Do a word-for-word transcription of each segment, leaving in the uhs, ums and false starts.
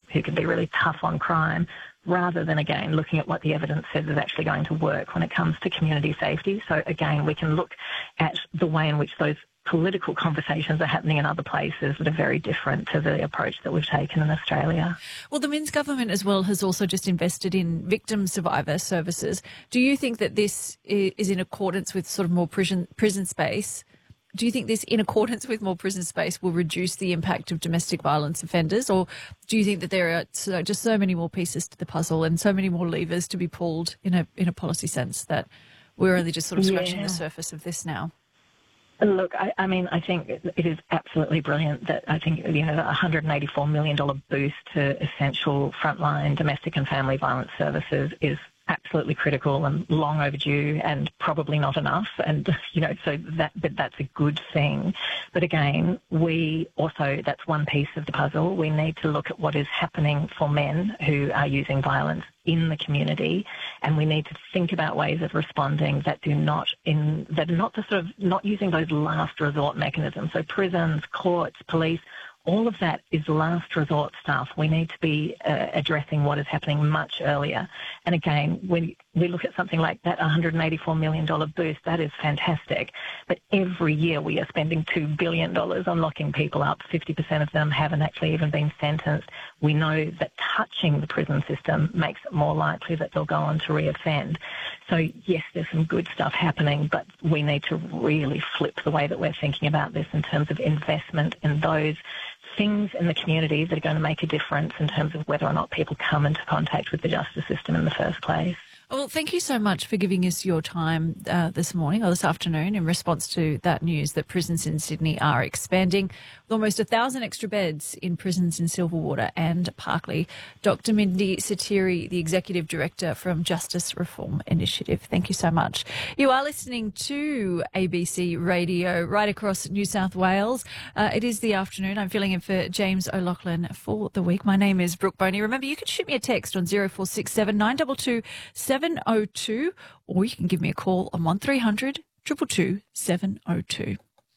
who can be really tough on crime, rather than, again, looking at what the evidence says is actually going to work when it comes to community safety. So, again, we can look at the way in which those political conversations are happening in other places that are very different to the approach that we've taken in Australia. Well, the Minns government as well has also just invested in victim survivor services. Do you think that this is in accordance with sort of more prison, prison space? Do you think this, in accordance with more prison space, will reduce the impact of domestic violence offenders? Or do you think that there are so, just so many more pieces to the puzzle and so many more levers to be pulled in a in a policy sense that we're only just sort of scratching yeah. the surface of this now? Look, I, I mean, I think it is absolutely brilliant that I think, you know, the one hundred eighty-four million dollars boost to essential frontline domestic and family violence services is absolutely critical and long overdue and probably not enough. And, you know, so that but that's a good thing. But again, we also, that's one piece of the puzzle. We need to look at what is happening for men who are using violence in the community, and we need to think about ways of responding that do not in that are not the sort of not using those last resort mechanisms. So prisons, courts, police, all of that is last resort stuff. We need to be uh, addressing what is happening much earlier. And again, when we look at something like that one hundred eighty-four million dollars boost, that is fantastic. But every year we are spending two billion dollars on locking people up. fifty percent of them haven't actually even been sentenced. We know that touching the prison system makes it more likely that they'll go on to reoffend. So, yes, there's some good stuff happening, but we need to really flip the way that we're thinking about this in terms of investment in those things in the community that are going to make a difference in terms of whether or not people come into contact with the justice system in the first place. Well, thank you so much for giving us your time uh, this morning or this afternoon in response to that news that prisons in Sydney are expanding with almost a thousand extra beds in prisons in Silverwater and Parkley. Doctor Mindy Satiri, the Executive Director from Justice Reform Initiative. Thank you so much. You are listening to A B C Radio right across New South Wales. Uh, it is the afternoon. I'm filling in for James O'Loughlin for the week. My name is Brooke Boney. Remember, you can shoot me a text on zero four six seven nine two two seven seven oh two, or you can give me a call on one three hundred two two two seven oh two.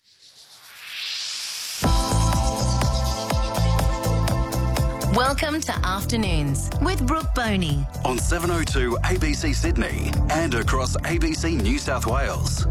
Welcome to Afternoons with Brooke Boney on seven oh two A B C Sydney and across A B C New South Wales.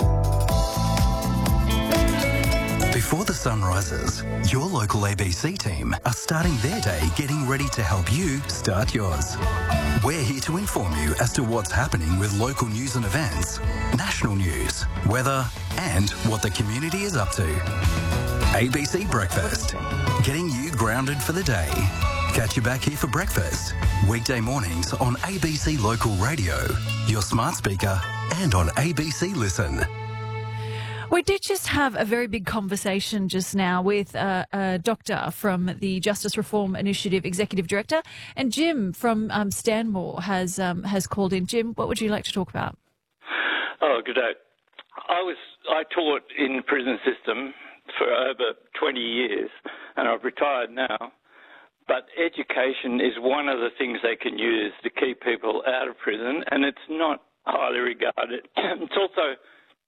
Before the sun rises, your local A B C team are starting their day getting ready to help you start yours. We're here to inform you as to what's happening with local news and events, national news, weather, and what the community is up to. A B C Breakfast, getting you grounded for the day. Catch you back here for breakfast, weekday mornings on A B C Local Radio, your smart speaker, and on A B C Listen. We did just have a very big conversation just now with uh, a doctor from the Justice Reform Initiative Executive Director, and Jim from um, Stanmore has um, has called in. Jim, what would you like to talk about? Oh, good day. I was I taught in the prison system for over twenty years, and I've retired now. But education is one of the things they can use to keep people out of prison, and it's not highly regarded. It's also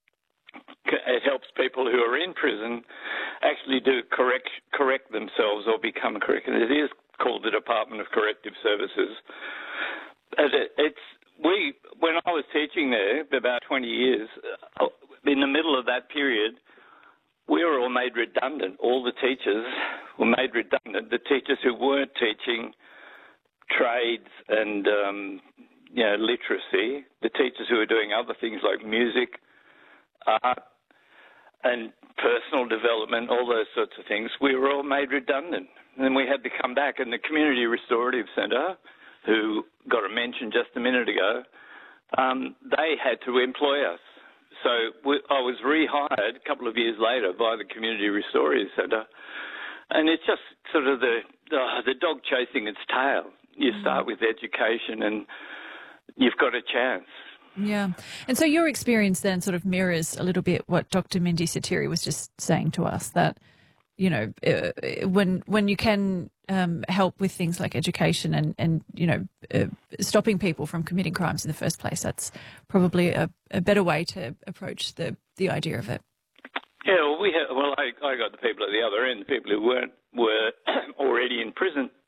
it helps people who are in prison actually do correct correct themselves or become correct. And it is called the Department of Corrective Services. And it, it's we when I was teaching there about twenty years, in the middle of that period, we were all made redundant. All the teachers were made redundant. The teachers who weren't teaching trades and um, you know literacy, the teachers who were doing other things like music, art, and personal development, all those sorts of things, we were all made redundant. And then we had to come back. And the Community Restorative Centre, who got a mention just a minute ago, um, they had to employ us. So we, I was rehired a couple of years later by the Community Restorative Centre. And it's just sort of the, uh, the dog chasing its tail. You mm. start with education and you've got a chance. Yeah. And so your experience then sort of mirrors a little bit what Doctor Mindy Satiri was just saying to us, that, you know, uh, when when you can um, help with things like education and, and you know, uh, stopping people from committing crimes in the first place, that's probably a, a better way to approach the, the idea of it. Yeah, well, we have, well I, I got the people at the other end, the people who weren't were already in prison